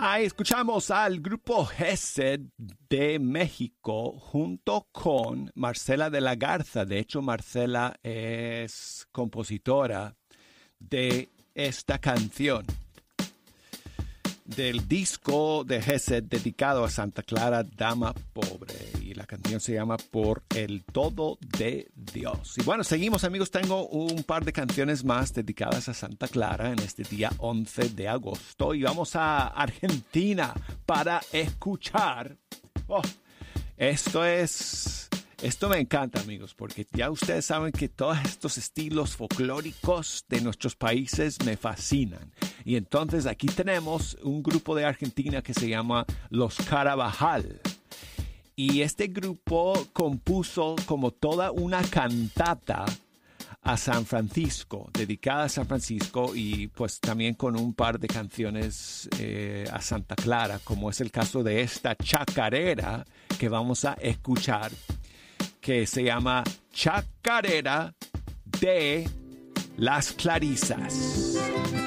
Ahí escuchamos al grupo Gesed de México junto con Marcela de la Garza. De hecho, Marcela es compositora de esta canción del disco de Gesed dedicado a Santa Clara, Dama Pobre. Y la canción se llama Por el Todo de Dios. Y bueno, seguimos, amigos. Tengo un par de canciones más dedicadas a Santa Clara en este día 11 de agosto. Y vamos a Argentina para escuchar. Esto me encanta, amigos, porque ya ustedes saben que todos estos estilos folclóricos de nuestros países me fascinan. Y entonces aquí tenemos un grupo de Argentina que se llama Los Carabajal. Y este grupo compuso como toda una cantata a San Francisco, dedicada a San Francisco, y pues también con un par de canciones a Santa Clara, como es el caso de esta chacarera que vamos a escuchar, que se llama Chacarera de las Clarisas.